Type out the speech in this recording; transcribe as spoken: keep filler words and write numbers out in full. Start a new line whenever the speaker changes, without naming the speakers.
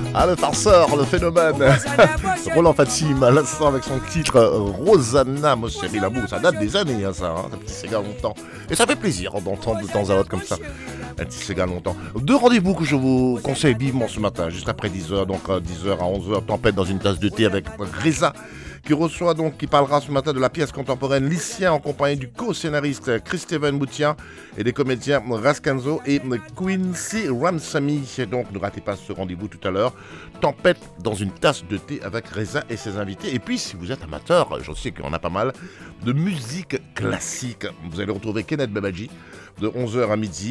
Ah, le farceur, le phénomène. Roland Fatim, à l'instant avec son titre euh, Rosanna, mon chéri l'amour. Ça date des années, hein, ça. Hein, ça petit Sega longtemps. Et ça fait plaisir d'entendre de temps à autre comme ça. Un petit Sega longtemps. Deux rendez-vous que je vous conseille vivement ce matin, juste après dix heures, donc euh, dix heures à onze heures, Tempête dans une tasse de thé avec Reza, qui reçoit donc, qui parlera ce matin de la pièce contemporaine Lycien en compagnie du co-scénariste Chris-Steven Moutian et des comédiens Rascanzo et Quincy Ramsamy. Donc ne ratez pas ce rendez-vous tout à l'heure. Tempête dans une tasse de thé avec Reza et ses invités. Et puis si vous êtes amateur, je sais qu'on a pas mal, de musique classique, vous allez retrouver Kenneth Babaji de onze heures à midi.